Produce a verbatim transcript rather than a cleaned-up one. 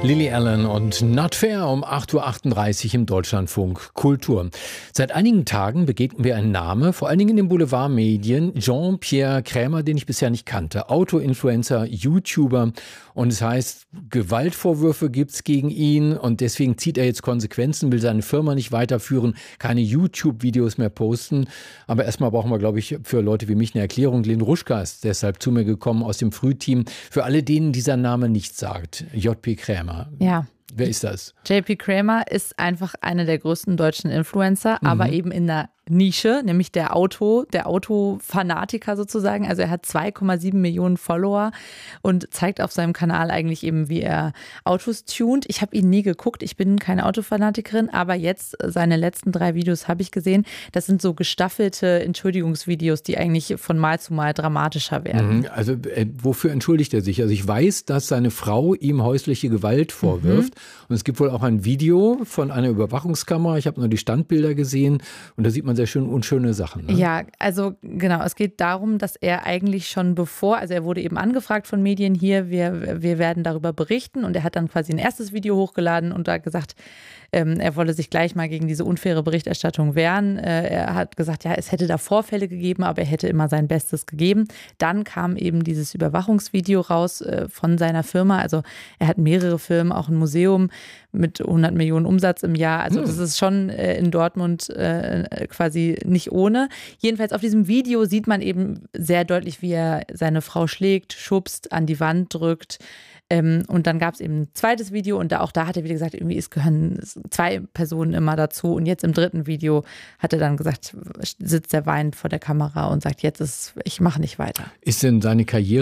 Lily Allen und Not Fair um acht Uhr achtunddreißig im Deutschlandfunk Kultur. Seit einigen Tagen begegnen wir einen Namen, vor allen Dingen in den Boulevardmedien, Jean-Pierre Krämer, den ich bisher nicht kannte. Auto-Influencer, YouTuber, und es heißt, Gewaltvorwürfe gibt's gegen ihn und deswegen zieht er jetzt Konsequenzen, will seine Firma nicht weiterführen, keine YouTube-Videos mehr posten. Aber erstmal brauchen wir, glaube ich, für Leute wie mich eine Erklärung. Lynn Ruschka ist deshalb zu mir gekommen aus dem Frühteam. Für alle, denen dieser Name nichts sagt, J P Krämer. Ja. Wer ist das? J P Krämer ist einfach einer der größten deutschen Influencer, Mhm. aber eben in der Nische, nämlich der Auto, der Autofanatiker sozusagen. Also er hat zwei Komma sieben Millionen Follower und zeigt auf seinem Kanal eigentlich eben, wie er Autos tunt. Ich habe ihn nie geguckt, ich bin keine Autofanatikerin, aber jetzt seine letzten drei Videos habe ich gesehen. Das sind so gestaffelte Entschuldigungsvideos, die eigentlich von Mal zu Mal dramatischer werden. Mhm. Also äh, wofür entschuldigt er sich? Also ich weiß, dass seine Frau ihm häusliche Gewalt vorwirft. Mhm. Und es gibt wohl auch ein Video von einer Überwachungskamera. Ich habe nur die Standbilder gesehen und da sieht man sehr schön unschöne Sachen. Ne? Ja, also genau, es geht darum, dass er eigentlich schon bevor, also er wurde eben angefragt von Medien hier, wir, wir werden darüber berichten, und er hat dann quasi ein erstes Video hochgeladen und da gesagt, ähm, er wolle sich gleich mal gegen diese unfaire Berichterstattung wehren. Äh, er hat gesagt, ja, es hätte da Vorfälle gegeben, aber er hätte immer sein Bestes gegeben. Dann kam eben dieses Überwachungsvideo raus äh, von seiner Firma, also er hat mehrere Firmen, auch ein Museum mit hundert Millionen Umsatz im Jahr, also hm. das ist schon äh, in Dortmund äh, quasi nicht ohne. Jedenfalls auf diesem Video sieht man eben sehr deutlich, wie er seine Frau schlägt, schubst, an die Wand drückt. Ähm, und dann gab es eben ein zweites Video und da, auch da hat er wieder gesagt, irgendwie es gehören zwei Personen immer dazu. Und jetzt im dritten Video hat er dann gesagt, sitzt er weinend vor der Kamera und sagt, jetzt ist, ich mache nicht weiter. Ist denn seine Karriere